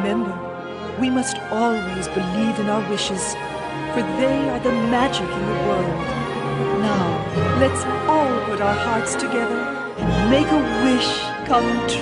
remember, we must always believe in our wishes, for they are the magic in the world. Now, let's all put our hearts together and make a wish come true.